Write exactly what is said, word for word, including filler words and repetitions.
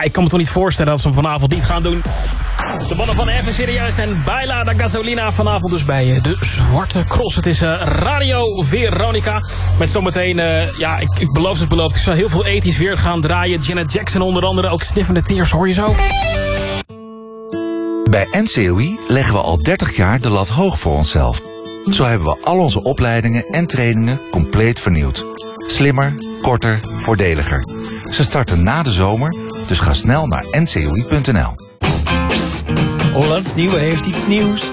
ik kan me toch niet voorstellen dat ze hem vanavond niet gaan doen. De mannen van Even Serieus en Baila da Gasolina vanavond dus bij de Zwarte Cross. Het is uh, Radio Veronica. Met zometeen, uh, ja, ik, ik beloof het beloofd. Ik zal heel veel ethisch weer gaan draaien. Janet Jackson onder andere, ook Sniffende Tears, hoor je zo. Bij N C O I leggen we al dertig jaar de lat hoog voor onszelf. Zo hebben we al onze opleidingen en trainingen compleet vernieuwd. Slimmer, korter, voordeliger. Ze starten na de zomer, dus ga snel naar n c o i punt n l. Hollands Nieuwe heeft iets nieuws.